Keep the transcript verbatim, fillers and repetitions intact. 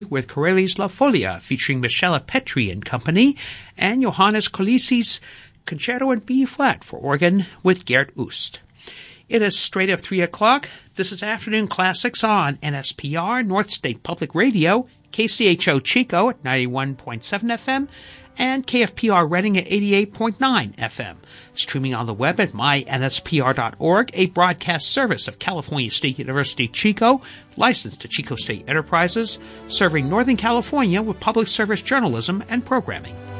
with Corelli's La Folia, featuring Michele Petri and Company, and Johannes Colisi's Concerto in B-flat for organ with Gerd Oost. It is straight up three o'clock. This is Afternoon Classics on N S P R, North State Public Radio, K C H O Chico at ninety-one point seven F M, and K F P R Reading at eighty-eight point nine F M. Streaming on the web at my N S P R dot org, a broadcast service of California State University Chico, licensed to Chico State Enterprises, serving Northern California with public service journalism and programming.